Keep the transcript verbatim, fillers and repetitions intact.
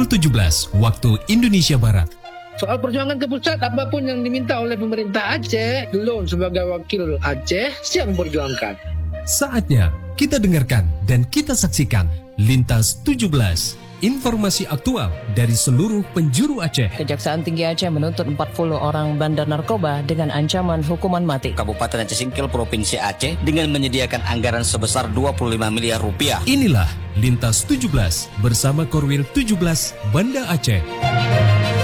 pukul tujuh belas waktu Indonesia Barat. Soal perjuangan ke pusat, apapun yang diminta oleh pemerintah Aceh, Lon sebagai wakil Aceh siap memperjuangkan. Saatnya kita dengarkan dan kita saksikan Lintas tujuh belas. Informasi aktual dari seluruh penjuru Aceh. Kejaksaan Tinggi Aceh menuntut empat puluh orang bandar narkoba dengan ancaman hukuman mati. Kabupaten Aceh Singkil Provinsi Aceh dengan menyediakan anggaran sebesar dua puluh lima miliar rupiah. Inilah Lintas tujuh belas bersama Korwil tujuh belas Banda Aceh.